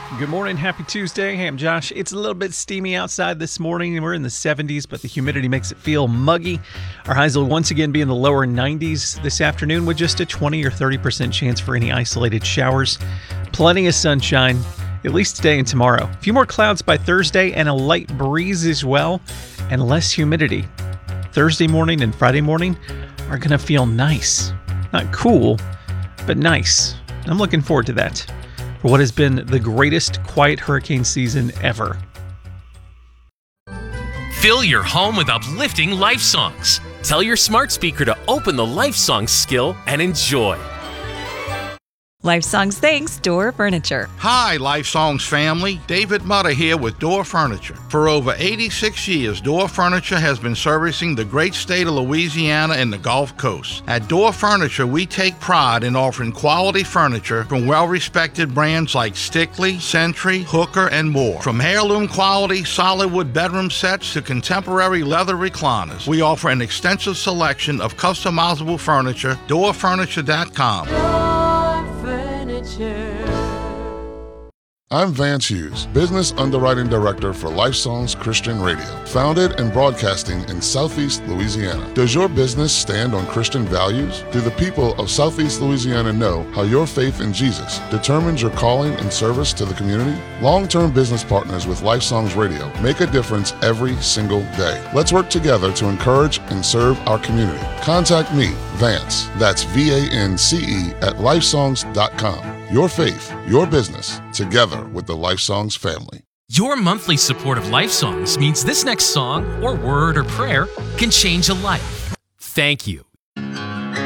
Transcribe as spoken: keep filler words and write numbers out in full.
Good morning. Happy Tuesday. Hey, I'm Josh. It's a little bit steamy outside this morning. We're in the seventies, but the humidity makes it feel muggy. Our highs will once again be in the lower nineties this afternoon with just a twenty or thirty percent chance for any isolated showers. Plenty of sunshine, at least today and tomorrow. A few more clouds by Thursday and a light breeze as well, and less humidity. Thursday morning and Friday morning are going to feel nice. Not cool, but nice. I'm looking forward to that for what has been the greatest quiet hurricane season ever. Fill your home with uplifting life songs. Tell your smart speaker to open the Life Songs skill and enjoy. Life Songs thanks Door Furniture. Hi, Life Songs family. David Mutter here with Door Furniture. For over eighty-six years, Door Furniture has been servicing the great state of Louisiana and the Gulf Coast. At Door Furniture, we take pride in offering quality furniture from well-respected brands like Stickley, Century, Hooker, and more. From heirloom quality solid wood bedroom sets to contemporary leather recliners, we offer an extensive selection of customizable furniture. door furniture dot com. I'm Vance Hughes, Business Underwriting Director for Life Songs Christian Radio, founded and broadcasting in Southeast Louisiana. Does your business stand on Christian values? Do the people of Southeast Louisiana know how your faith in Jesus determines your calling and service to the community? Long-term business partners with Life Songs Radio make a difference every single day. Let's work together to encourage and serve our community. Contact me, Vance, that's V A N C E, at life songs dot com. Your faith, your business, together with the Life Songs family. Your monthly support of Life Songs means this next song, or word, or prayer can change a life. Thank you.